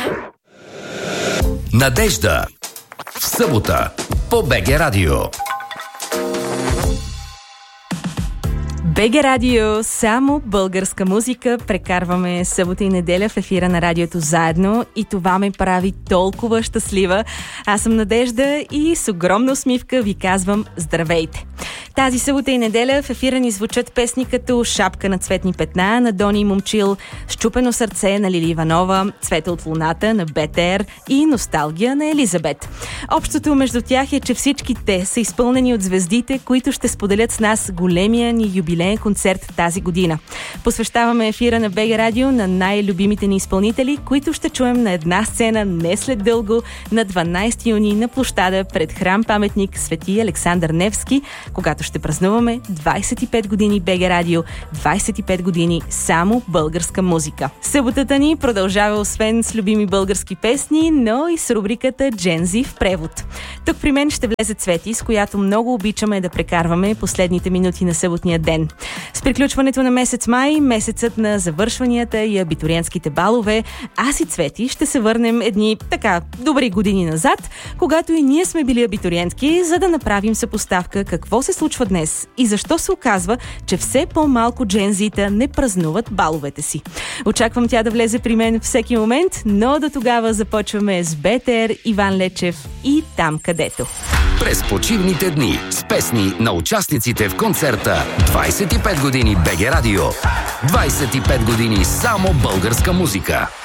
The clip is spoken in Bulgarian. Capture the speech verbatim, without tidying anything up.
Надежда в събота по БГ Радио. БГ Радио, само българска музика. Прекарваме събота и неделя в ефира на радиото заедно и това ме прави толкова щастлива. Аз съм Надежда и с огромна усмивка ви казвам здравейте. Тази събота и неделя в ефира ни звучат песни като Шапка на цветни петна на Дони Момчил, Счупено сърце на Лили Иванова, Цвета от луната на БТР и Носталгия на Елизабет. Общото между тях е, че всички те са изпълнени от звездите, които ще споделят с нас големия ни юбилеен концерт тази година. Посвещаваме ефира на БГ Радио на най-любимите ни изпълнители, които ще чуем на една сцена не след дълго на дванайсети юни на площада пред храм-паметник Свети Александър Невски, когато ще празнуваме двайсет и пет години БГ Радио, двайсет и пет години само българска музика. Съботата ни продължава освен с любими български песни, но и с рубриката Джензи в превод. Тук при мен ще влезе Цвети, с която много обичаме да прекарваме последните минути на съботния ден. С приключването на месец май, месецът на завършванията и абитуриентските балове, аз и Цвети ще се върнем едни така добри години назад, когато и ние сме били абитуриентки, за да направим съпоставка какво се случва днес и защо се оказва, че все по-малко джензита не празнуват баловете си. Очаквам тя да влезе при мен всеки момент, но до тогава започваме с БТР, Иван Лечев и Там където. През почивните дни с песни на участниците в концерта двайсет и пет години БГ Радио. двайсет и пет години само българска музика.